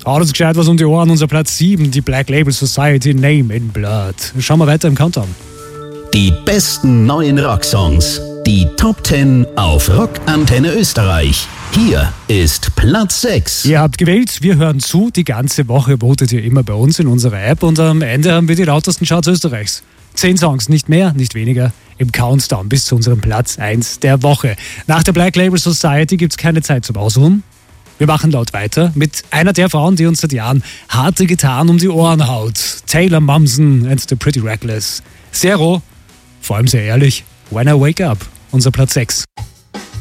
Haut uns gescheit was um die Ohren, unser Platz 7, die Black Label Society, Name in Blood. Schauen wir weiter im Countdown. Die besten neuen Rocksongs. Die Top 10 auf Rockantenne Österreich. Hier ist Platz 6. Ihr habt gewählt, wir hören zu. Die ganze Woche votet ihr immer bei uns in unserer App und am Ende haben wir die lautesten Charts Österreichs. 10 Songs, nicht mehr, nicht weniger, im Countdown bis zu unserem Platz 1 der Woche. Nach der Black Label Society gibt's keine Zeit zum Ausruhen. Wir machen laut weiter mit einer der Frauen, die uns seit Jahren harte Gitarren um die Ohren haut. Taylor Momsen and the Pretty Reckless. Sehr roh, vor allem sehr ehrlich. When I Wake Up, unser Platz 6.